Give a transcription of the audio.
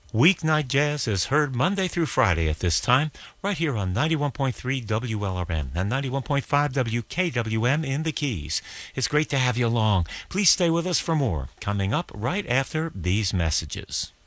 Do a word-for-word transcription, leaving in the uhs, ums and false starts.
Weeknight Jazz is heard Monday through Friday at this time, right here on ninety-one point three W L R M and ninety-one point five W K W M in the Keys. It's great to have you along. Please stay with us for more, coming up right after these messages.